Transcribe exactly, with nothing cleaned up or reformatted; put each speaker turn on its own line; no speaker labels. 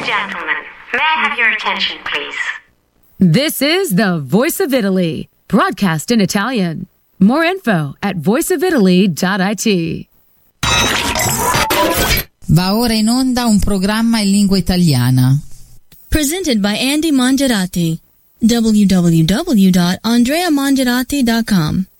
and gentlemen, may I have your attention, please?
This is the Voice of Italy, broadcast in Italian. More info at voice of italy dot it.
Va ora in onda un programma in lingua italiana.
Presented by Andy Mangiarati. w w w dot andrea mangiarati dot com